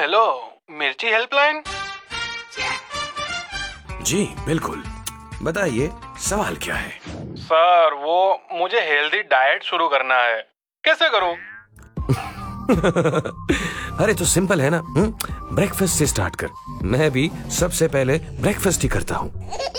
Hello, मिर्ची helpline. जी बिल्कुल, बताइए सवाल क्या है? सर वो मुझे हेल्दी डाइट शुरू करना है, कैसे करूं? अरे तो सिंपल है ना, ब्रेकफास्ट से स्टार्ट कर। मैं भी सबसे पहले ब्रेकफास्ट ही करता हूँ।